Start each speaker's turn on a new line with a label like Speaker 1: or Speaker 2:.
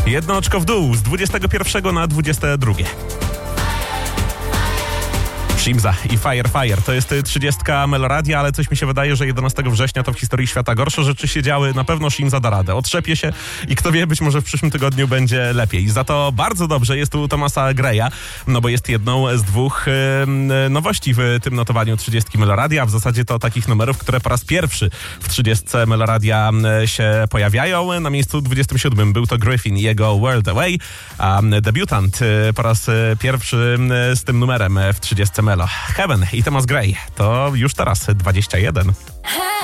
Speaker 1: Jedno oczko w dół z 21 na 22. Shimza i Fire. To jest 30 Meloradia, ale coś mi się wydaje, że 11 września to w historii świata gorsze rzeczy się działy. Na pewno Shimza da radę. Otrzepie się i kto wie, być może w przyszłym tygodniu będzie lepiej. Za to bardzo dobrze jest u Thomasa Greya, no bo jest jedną z dwóch nowości w tym notowaniu 30 Meloradia. W zasadzie to takich numerów, które po raz pierwszy w 30 Meloradia się pojawiają. Na miejscu 27 był to Griffin i jego World Away, a debiutant po raz pierwszy z tym numerem w 30 Melo. Heaven i Thomas Gray to już teraz 21.